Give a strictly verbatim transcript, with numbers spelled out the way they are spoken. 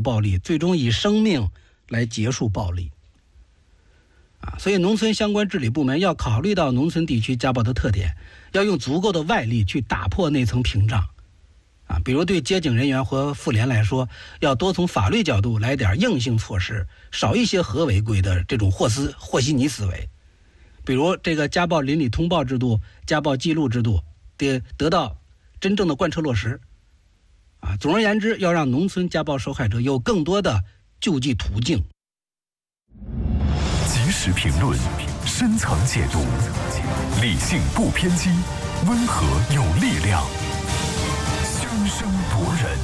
暴力，最终以生命来结束暴力。啊，所以农村相关治理部门要考虑到农村地区家暴的特点，要用足够的外力去打破那层屏障。啊，比如对接警人员和妇联来说，要多从法律角度来点硬性措施，少一些合违规的这种和稀和稀泥思维。比如这个家暴邻里通报制度、家暴记录制度得得到真正的贯彻落实。啊，总而言之，要让农村家暴受害者有更多的救济途径。 及时评论，深层解读，理性不偏激，温和有力量。